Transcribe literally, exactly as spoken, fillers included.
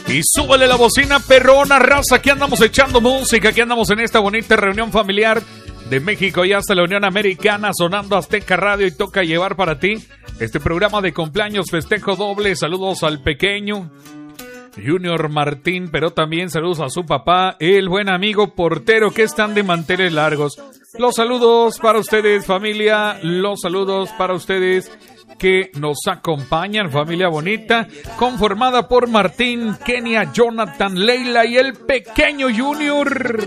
Y súbele la bocina, perrona, raza. Aquí andamos echando música. Aquí andamos en esta bonita reunión familiar de México y hasta la Unión Americana, sonando Azteca Radio, y toca llevar para ti este programa de cumpleaños, festejo doble. Saludos al pequeño Junior Martín, pero también saludos a su papá, el buen amigo portero, que están de manteles largos. Los saludos para ustedes, familia. Los saludos para ustedes que nos acompañan, familia bonita, conformada por Martín, Kenia, Jonathan, Leila y el pequeño Junior.